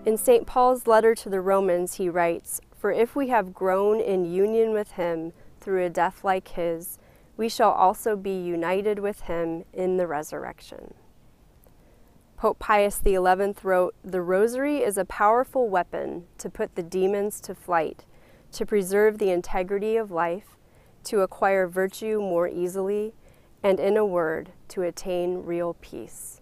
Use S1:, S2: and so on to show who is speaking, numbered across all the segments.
S1: In St. Paul's letter to the Romans, he writes, "For if we have grown in union with him through a death like his, we shall also be united with him in the resurrection." Pope Pius XI wrote, "The rosary is a powerful weapon to put the demons to flight, to preserve the integrity of life, to acquire virtue more easily, and in a word, to attain real peace."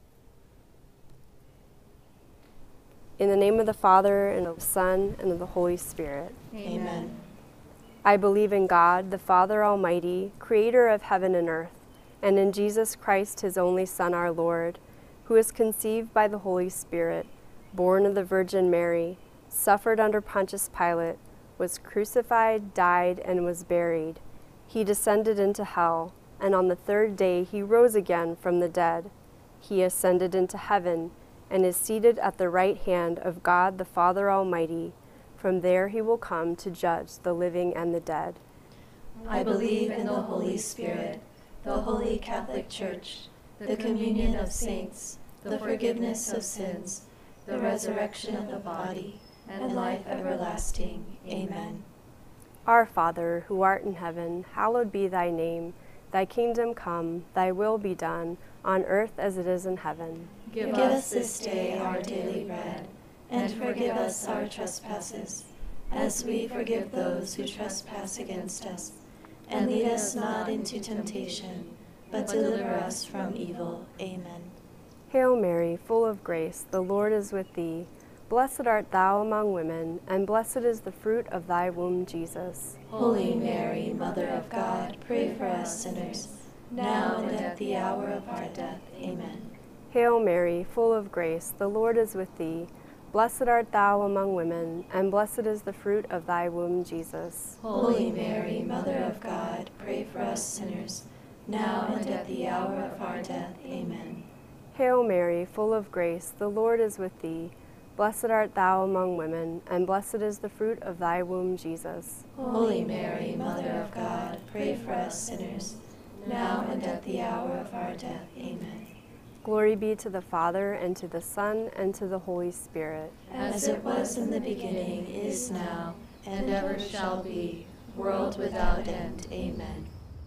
S1: In the name of the Father, and of the Son, and of the Holy Spirit.
S2: Amen.
S1: I believe in God, the Father Almighty, creator of heaven and earth, and in Jesus Christ, his only Son, our Lord, who was conceived by the Holy Spirit, born of the Virgin Mary, suffered under Pontius Pilate, was crucified, died, and was buried. He descended into hell, and on the third day he rose again from the dead. He ascended into heaven, and is seated at the right hand of God the Father Almighty. From there he will come to judge the living and the dead.
S2: I believe in the Holy Spirit, the Holy Catholic Church, the communion of saints, the forgiveness of sins, the resurrection of the body, and life everlasting. Amen.
S1: Our Father, who art in heaven, hallowed be thy name. Thy kingdom come, thy will be done, on earth as it is in heaven.
S2: Give us this day our daily bread, and forgive us our trespasses, as we forgive those who trespass against us. And lead us not into temptation, but deliver us from evil. Amen.
S1: Hail Mary, full of grace, the Lord is with thee. Blessed art thou among women, and blessed is the fruit of thy womb, Jesus.
S2: Holy Mary, Mother of God, pray for us sinners, now and at the hour of our death. Amen.
S1: Hail Mary, full of grace, the Lord is with thee. Blessed art thou among women, and blessed is the fruit of thy womb, Jesus.
S2: Holy Mary, Mother of God, pray for us sinners, now and at the hour of our death. Amen.
S1: Hail Mary, full of grace, the Lord is with thee. Blessed art thou among women, and blessed is the fruit of thy womb, Jesus.
S2: Holy Mary, Mother of God, pray for us sinners, now and at the hour of our death. Amen.
S1: Glory be to the Father, and to the Son, and to the Holy Spirit.
S2: As it was in the beginning, is now, and ever shall be, world without end. Amen.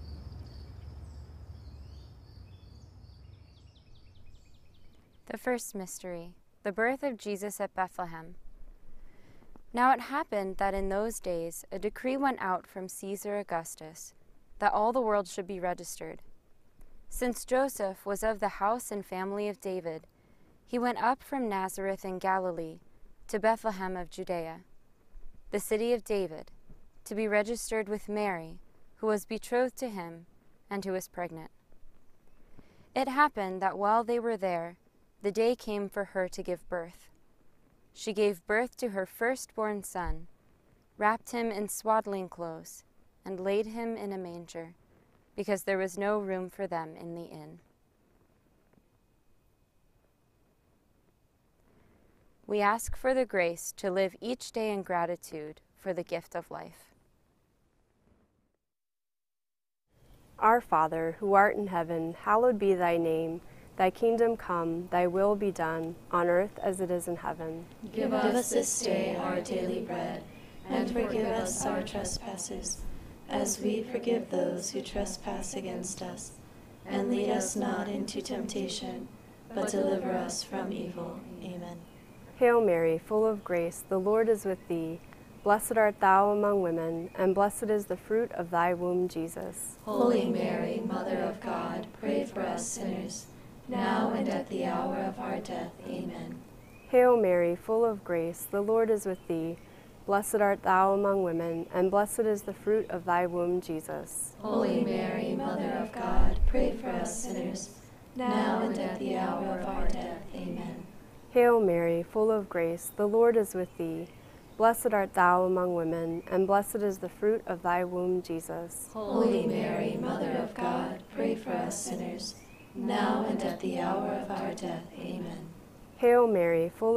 S3: The first mystery, the birth of Jesus at Bethlehem. Now it happened that in those days a decree went out from Caesar Augustus that all the world should be registered. Since Joseph was of the house and family of David, he went up from Nazareth in Galilee to Bethlehem of Judea, the city of David, to be registered with Mary, who was betrothed to him and who was pregnant. It happened that while they were there, the day came for her to give birth. She gave birth to her firstborn son, wrapped him in swaddling clothes, and laid him in a manger, because there was no room for them in the inn. We ask for the grace to live each day in gratitude for the gift of life.
S1: Our Father, who art in heaven, hallowed be thy name. Thy kingdom come, thy will be done, on earth as it is in heaven.
S2: Give us this day our daily bread, and forgive us our trespasses, as we forgive those who trespass against us. And lead us not into temptation, but deliver us from evil. Amen.
S1: Hail Mary, full of grace, the Lord is with thee. Blessed art thou among women, and blessed is the fruit of thy womb, Jesus.
S2: Holy Mary, Mother of God, pray for us sinners, now and at the hour of our death. Amen.
S1: Hail Mary, full of grace, the Lord is with thee. Blessed art thou among women, and blessed is the fruit of thy womb, Jesus.
S2: Holy Mary, Mother of God, pray for us sinners, now and at the hour of our death. Amen.
S1: Hail Mary, full of grace, the Lord is with thee. Blessed art thou among women, and blessed is the fruit of thy womb, Jesus.
S2: Holy Mary, Mother of God, pray for us sinners, now and at the hour of our death. Amen.
S1: Hail Mary, full